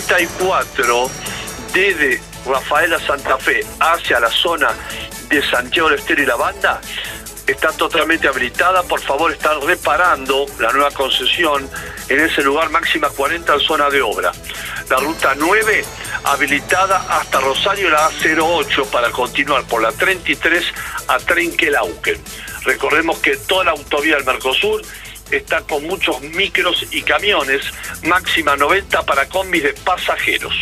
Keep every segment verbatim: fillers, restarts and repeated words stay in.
treinta y cuatro, desde Rafaela Santa Fe hacia la zona de Santiago del Estero y La Banda, está totalmente habilitada. Por favor, están reparando la nueva concesión en ese lugar, máxima cuarenta en zona de obra. La ruta nueve, habilitada hasta Rosario, la A cero ocho, para continuar por la treinta y tres a Trenquelauquen. Recordemos que toda la autovía del Mercosur está con muchos micros y camiones, máxima noventa para combis de pasajeros.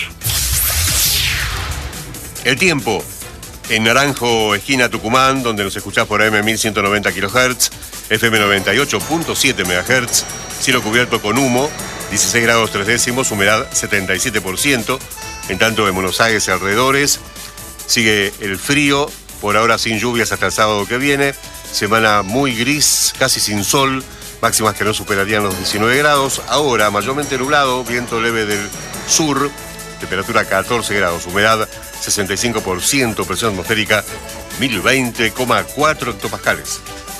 El tiempo. En Naranjo, esquina Tucumán, donde nos escuchás por A M mil ciento noventa kilohertz, F M noventa y ocho punto siete megahertz, cielo cubierto con humo, dieciséis grados tres décimos, humedad setenta y siete por ciento. En tanto, en Buenos Aires y alrededores sigue el frío, por ahora sin lluvias hasta el sábado que viene. Semana muy gris, casi sin sol, máximas que no superarían los diecinueve grados. Ahora mayormente nublado, viento leve del sur, temperatura catorce grados, humedad sesenta y cinco por ciento, presión atmosférica mil veinte coma cuatro hectopascales.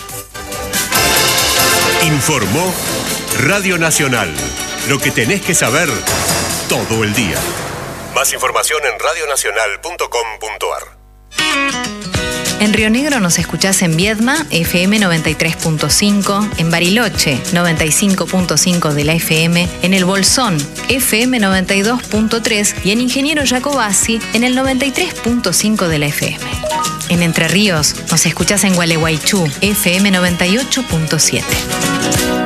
Informó Radio Nacional. Lo que tenés que saber todo el día. Más información en radio nacional punto com punto a r. En Río Negro nos escuchás en Viedma, F M noventa y tres punto cinco, en Bariloche, noventa y cinco punto cinco de la F M, en El Bolsón, F M noventa y dos punto tres y en Ingeniero Jacobasi, en el noventa y tres punto cinco de la F M. En Entre Ríos nos escuchás en Gualeguaychú, F M noventa y ocho punto siete.